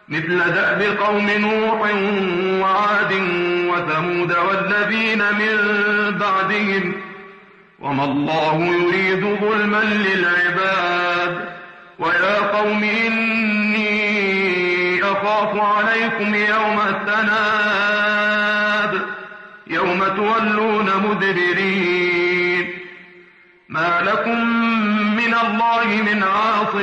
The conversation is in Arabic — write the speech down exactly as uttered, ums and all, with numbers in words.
مثل دأب قوم نوح وعاد وثمود والذين من بعدهم وما الله يريد ظلما للعباد. ويا قوم إني أخاف عليكم يوم التناد يوم تولون مدبرين ما لكم من الله من عاصم